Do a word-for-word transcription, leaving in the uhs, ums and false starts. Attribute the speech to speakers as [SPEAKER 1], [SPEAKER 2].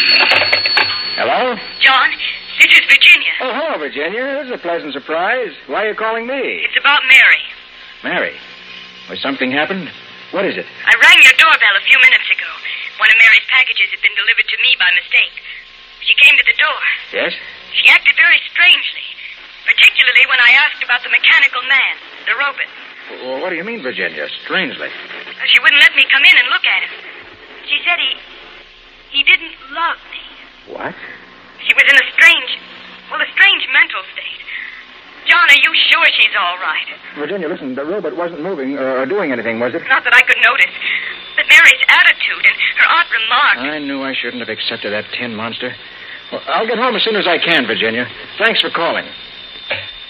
[SPEAKER 1] Hello?
[SPEAKER 2] John, this is Virginia.
[SPEAKER 1] Oh, hello, Virginia. This is a pleasant surprise. Why are you calling me?
[SPEAKER 2] It's about Mary.
[SPEAKER 1] Mary? Has something happened? What is it?
[SPEAKER 2] I rang your doorbell a few minutes ago. One of Mary's packages had been delivered to me by mistake. She came to the door.
[SPEAKER 1] Yes?
[SPEAKER 2] She acted very strangely, particularly when I asked about the mechanical man, the robot.
[SPEAKER 1] Well, what do you mean, Virginia? Strangely.
[SPEAKER 2] She wouldn't let me come in and look at him. She said he... he didn't love me.
[SPEAKER 1] What?
[SPEAKER 2] She was in a strange... well, a strange mental state. John, are you sure she's all right?
[SPEAKER 1] Virginia, listen, the robot wasn't moving or doing anything, was it?
[SPEAKER 2] Not that I could notice. But Mary's attitude and her odd remarks...
[SPEAKER 1] I knew I shouldn't have accepted that tin monster. Well, I'll get home as soon as I can, Virginia. Thanks for calling.